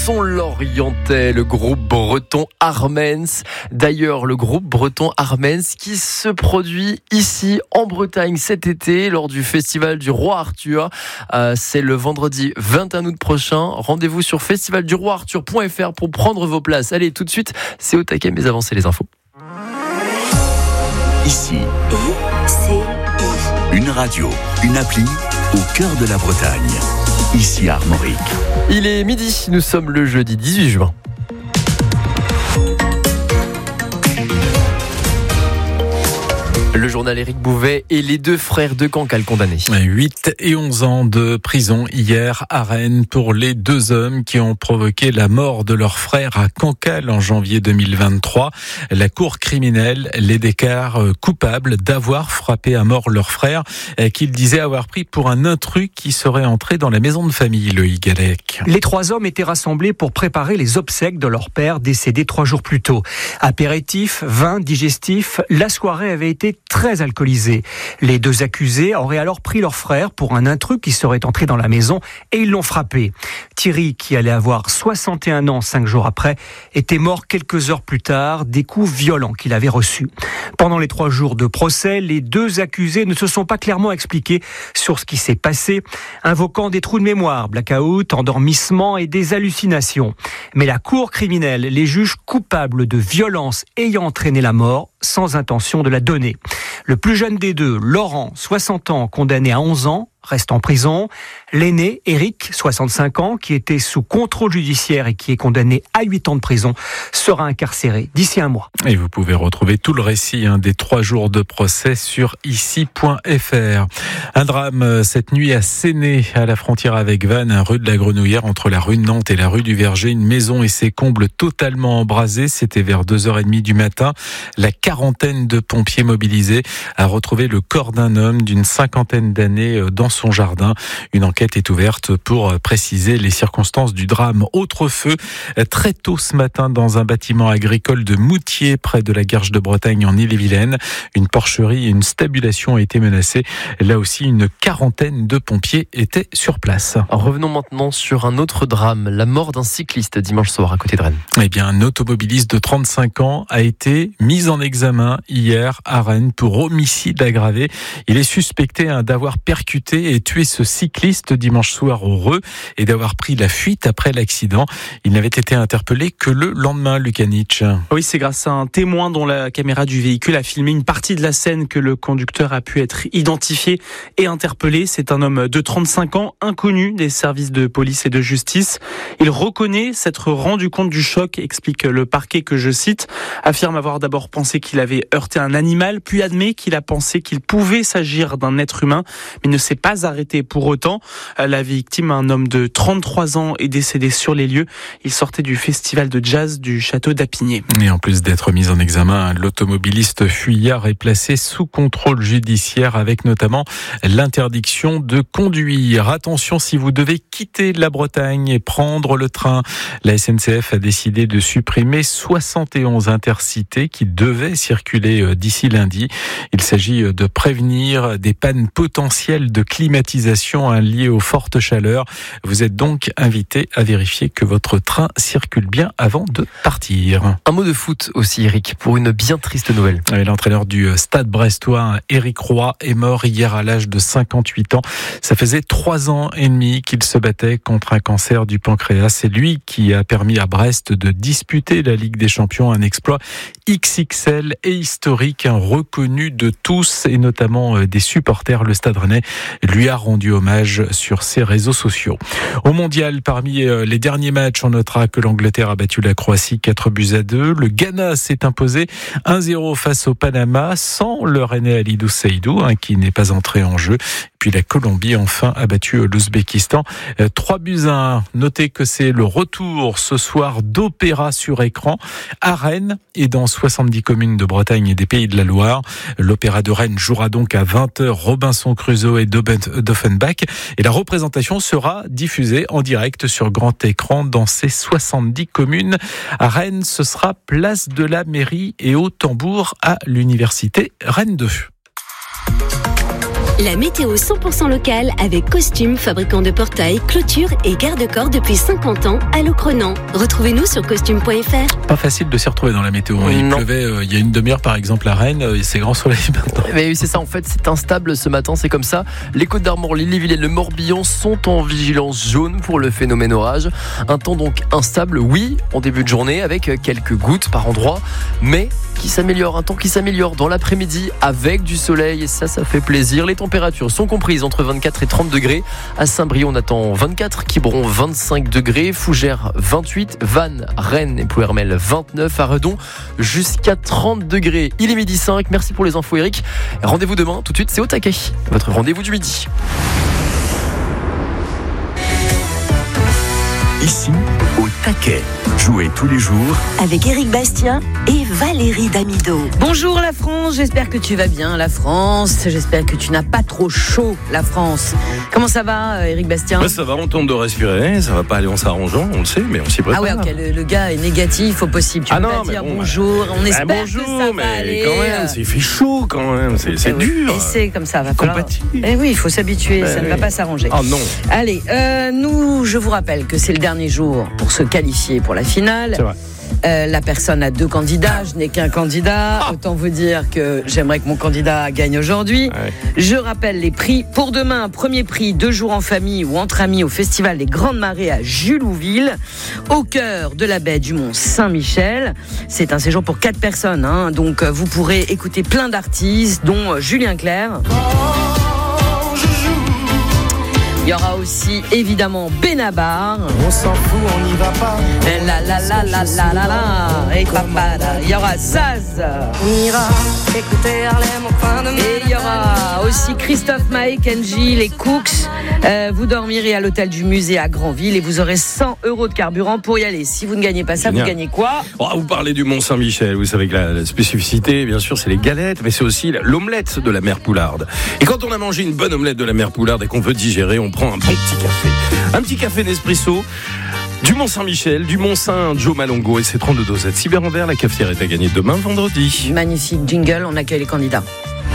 son lorientais, le groupe breton Armenz. D'ailleurs, le groupe breton Armenz qui se produit ici en Bretagne cet été lors du festival du Roi Arthur. C'est le vendredi 21 août prochain. Rendez-vous sur festivalduroiarthur.fr pour prendre vos places. Allez, tout de suite, c'est au taquet, mais avancez les infos. Ici, une radio, une appli au cœur de la Bretagne. Ici à Armorique. Il est midi, nous sommes le jeudi 18 juin. Le journal Éric Bouvet et les deux frères de Cancale condamnés. 8 et 11 ans de prison hier à Rennes pour les deux hommes qui ont provoqué la mort de leur frère à Cancale en janvier 2023. La cour criminelle les déclare coupables d'avoir frappé à mort leur frère qu'ils disaient avoir pris pour un intrus qui serait entré dans la maison de famille, Loïc Gallec. Les trois hommes étaient rassemblés pour préparer les obsèques de leur père décédé 3 jours plus tôt. Apéritif, vin, digestif, la soirée avait été très alcoolisée. Les deux accusés auraient alors pris leur frère pour un intrus qui serait entré dans la maison et ils l'ont frappé. Thierry, qui allait avoir 61 ans 5 jours après, était mort quelques heures plus tard des coups violents qu'il avait reçus. Pendant les 3 jours de procès, les deux accusés ne se sont pas clairement expliqués sur ce qui s'est passé, invoquant des trous de mémoire, blackout, endormissement et des hallucinations. Mais la cour criminelle les juge coupables de violences ayant entraîné la mort sans intention de la donner. Le plus jeune des deux, Laurent, 60 ans, condamné à 11 ans, reste en prison. L'aîné, Eric, 65 ans, qui était sous contrôle judiciaire et qui est condamné à 8 ans de prison, sera incarcéré d'ici 1 mois. Et vous pouvez retrouver tout le récit des 3 jours de procès sur ici.fr. Un drame cette nuit à Séné, à la frontière avec Vannes, rue de la Grenouillère, entre la rue de Nantes et la rue du Verger. Une maison et ses combles totalement embrasés. C'était vers 2h30 du matin. La quarantaine de pompiers mobilisés a retrouvé le corps d'un homme d'une 50aine d'années dans son jardin. Une enquête est ouverte pour préciser les circonstances du drame. Autre feu, très tôt ce matin dans un bâtiment agricole de Moutier, près de la Garge de Bretagne en Ille-et-Vilaine. Une porcherie et une stabulation ont été menacées. Là aussi, une quarantaine de pompiers étaient sur place. Revenons maintenant sur un autre drame, la mort d'un cycliste dimanche soir à côté de Rennes. Eh bien, un automobiliste de 35 ans a été mis en examen hier à Rennes pour homicide aggravé. Il est suspecté d'avoir percuté et tué ce cycliste dimanche soir au Reux et d'avoir pris la fuite après l'accident. Il n'avait été interpellé que le lendemain, Lukanich. Oui, c'est grâce à un témoin dont la caméra du véhicule a filmé une partie de la scène que le conducteur a pu être identifié et interpellé. C'est un homme de 35 ans, inconnu des services de police et de justice. Il reconnaît s'être rendu compte du choc, explique le parquet que je cite, affirme avoir d'abord pensé qu'il avait heurté un animal, puis admet qu'il a pensé qu'il pouvait s'agir d'un être humain, mais ne s'est pas arrêté pour autant. La victime, un homme de 33 ans, est décédé sur les lieux. Il sortait du festival de jazz du château d'Apigné. Et en plus d'être mis en examen, l'automobiliste fuyard est placé sous contrôle judiciaire avec notamment l'interdiction de conduire. Attention si vous devez quitter la Bretagne et prendre le train. La SNCF a décidé de supprimer 71 intercités qui devaient circuler d'ici lundi. Il s'agit de prévenir des pannes potentielles de climatisation liées aux fortes chaleurs. Vous êtes donc invité à vérifier que votre train circule bien avant de partir. Un mot de foot aussi, Eric, pour une bien triste nouvelle. L'entraîneur du Stade brestois, Éric Roy, est mort hier à l'âge de 58 ans. Ça faisait 3 ans et demi qu'il se battait contre un cancer du pancréas. C'est lui qui a permis à Brest de disputer la Ligue des Champions, un exploit XXL et historique, reconnu de tous et notamment des supporters. Le Stade Rennais lui a rendu hommage sur ses réseaux sociaux. Au mondial, parmi les derniers matchs, on notera que l'Angleterre a battu la Croatie 4-2. Le Ghana s'est imposé 1-0 face au Panama sans le Rennais Halidou Seydou, qui n'est pas entré en jeu. Puis la Colombie, enfin, a battu l'Ouzbékistan 3-1. Notez que c'est le retour ce soir d'opéra sur écran à Rennes et dans 70 communes de Bretagne et des Pays de la Loire. L'opéra de Rennes jouera donc à 20h Robinson Crusoe et d'Offenbach. Et la représentation sera diffusée en direct sur grand écran dans ces 70 communes. À Rennes, ce sera place de la mairie et au tambour à l'université Rennes 2. La météo 100% locale avec Costume, fabricant de portails, clôtures et garde-corps depuis 50 ans à Locronan. Retrouvez-nous sur costume.fr. Pas facile de s'y retrouver dans la météo. Il pleuvait il y a une demi-heure par exemple à Rennes, et c'est grand soleil maintenant. Mais oui, c'est ça, en fait, c'est instable ce matin, c'est comme ça. Les Côtes d'Armor, l'Ille-et-Vilaine, le Morbihan sont en vigilance jaune pour le phénomène orage. Un temps donc instable, oui, en début de journée, avec quelques gouttes par endroit, mais qui s'améliore, un temps qui s'améliore dans l'après-midi avec du soleil, et ça fait plaisir. Les températures sont comprises entre 24 et 30 degrés. À Saint-Brieuc, on attend 24, Quiberon 25 degrés, Fougères 28, Vannes, Rennes et Plouermel 29, à Redon jusqu'à 30 degrés. Il est midi 5, merci pour les infos Eric. Rendez-vous demain, tout de suite c'est au taquet, votre rendez-vous du midi. Ici, au taquet. Jouez tous les jours avec Éric Bastien et Valérie Damido. Bonjour la France, j'espère que tu vas bien la France, j'espère que tu n'as pas trop chaud la France. Comment ça va Éric Bastien ? Ça va, on tente de respirer, ça va pas aller en s'arrangeant, on le sait, mais on s'y prépare. Ah ouais, ok, le gars est négatif au possible, tu peux pas dire bonjour, on espère bonjour, que ça va aller. Quand même, il fait chaud quand même, c'est dur. Et c'est comme ça, va falloir... Compatible. Eh oui, il faut s'habituer, ça ne va pas s'arranger. Oh non. Allez, je vous rappelle que c'est le dernier jour pour se qualifier pour la finale. C'est vrai. La personne a 2 candidats, je n'ai qu'un candidat. Autant vous dire que j'aimerais que mon candidat gagne aujourd'hui. Ouais. Je rappelle les prix. Pour demain, premier prix, 2 jours en famille ou entre amis au Festival des Grandes Marées à Julouville, au cœur de la baie du Mont Saint-Michel. C'est un séjour pour 4 personnes, hein. Donc vous pourrez écouter plein d'artistes, dont Julien Clerc. Il y aura aussi évidemment Benabar. On s'en fout, on n'y va pas. Et papa, il y aura Zaz. On ira écouter Harlem au coin de Et il y aura aussi Christophe Maé, Kenji, les Cooks. Vous dormirez à l'hôtel du musée à Granville et vous aurez 100 € de carburant pour y aller. Si vous ne gagnez pas ça, Génial. vous gagnez quoi ? Vous parlez du Mont-Saint-Michel, vous savez que la spécificité, bien sûr, c'est les galettes, mais c'est aussi l'omelette de la mère Poularde. Et quand on a mangé une bonne omelette de la mère Poularde et qu'on veut digérer, on prend un bon petit café. Un petit café Nespresso du Mont-Saint-Michel, du Mont-Saint Joe Malongo et ses 32 dosettes. Cyber en verre, la cafetière est à gagner demain vendredi. Magnifique jingle, on accueille les candidats.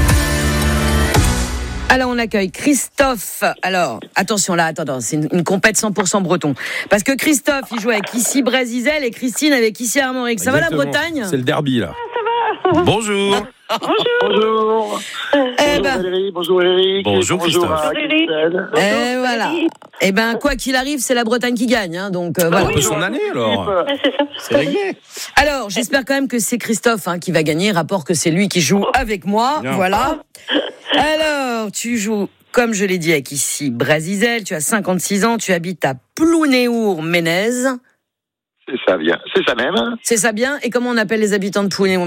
Alors on accueille Christophe. Alors attention là, attends, c'est une compète 100% breton. Parce que Christophe, il joue avec Issy Brasizel et Christine avec Issy Armorique. Ça va la Bretagne ? C'est le derby là. Ça va. Bonjour. Bonjour. Eh ben, Valérie, bonjour Eric. Bonjour Christophe. Et voilà. Eh ben, quoi qu'il arrive, c'est la Bretagne qui gagne. Hein, donc voilà. On peut s'en aller alors. C'est ça. C'est réglé. Alors, j'espère quand même que c'est Christophe qui va gagner. Rapport que c'est lui qui joue avec moi. Bien. Voilà. Alors, tu joues, comme je l'ai dit, avec Issy Brasizel. Tu as 56 ans. Tu habites à Plounéour-Ménez. C'est ça bien. C'est ça même. C'est ça bien. Et comment on appelle les habitants de Plounéour-Ménez ?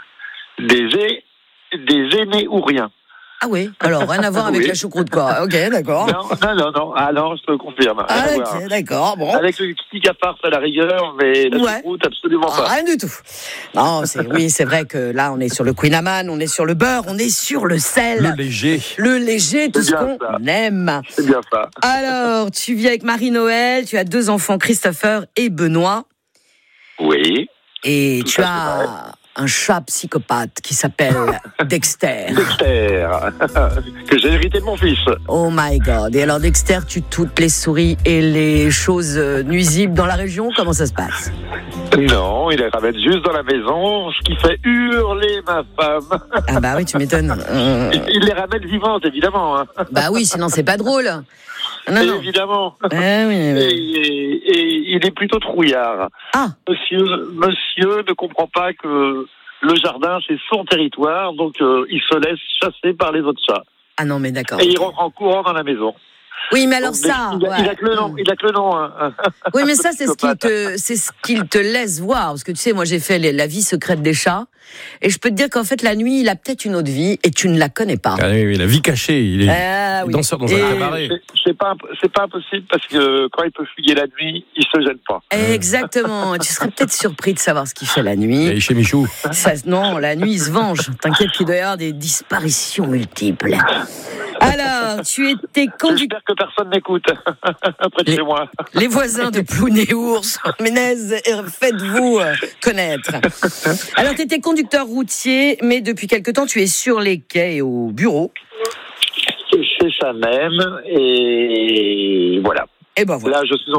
Des aînés ou rien. Ah oui, alors rien à voir avec Oui. la choucroute quoi. Ok, d'accord. Non. Alors, je te le confirme. Ah, Rien à voir. ok, d'accord, bon. Avec le petit cafard à la rigueur, mais la Ouais. choucroute, absolument pas. Rien du tout. Non, c'est vrai que là, on est sur le Queen Amman, on est sur le beurre, on est sur le sel. Le léger. Le léger, tout C'est ce bien qu'on ça. aime. C'est bien ça. Alors, tu vis avec Marie-Noël, tu as 2 enfants, Christopher et Benoît. Oui. Et Tout tu ça, as un chat psychopathe qui s'appelle Dexter. Dexter, que j'ai hérité de mon fils. Oh my God. Et alors, Dexter tue toutes les souris et les choses nuisibles dans la région. Comment ça se passe ? Non, il les ramène juste dans la maison, ce qui fait hurler ma femme. Ah bah oui, tu m'étonnes. Il les ramène vivantes, évidemment. Hein. Bah oui, sinon c'est pas drôle. Non, non. Évidemment. Ah oui, Et, oui. et il est plutôt trouillard. Ah. Monsieur ne comprend pas que le jardin, c'est son territoire, donc il se laisse chasser par les autres chats. Ah non, mais d'accord. Et il rentre en courant dans la maison. Oui, mais alors Donc, ça... il a que le nom. Il a que le nom. Hein. Oui, mais ça, c'est ce qu'il te laisse voir. Parce que tu sais, moi, j'ai fait la vie secrète des chats. Et je peux te dire qu'en fait, la nuit, il a peut-être une autre vie et tu ne la connais pas. Ah oui, la vie cachée. Il est Oui. danseur dans Et- un cabaret. C'est pas impossible parce que quand il peut fuyer la nuit, il se gêne pas. Exactement. Tu serais peut-être surpris de savoir ce qu'il fait la Il nuit. est chez Michou. Non, la nuit, il se venge. T'inquiète qu'il doit y avoir des disparitions multiples. Alors, tu étais conducteur. J'espère que personne n'écoute près de chez moi. Les voisins de Plounéours, Ménez, faites-vous connaître. Alors, tu étais conducteur routier, mais depuis quelque temps, tu es sur les quais et au bureau. ça même, et voilà. Et ben voilà. Là, je suis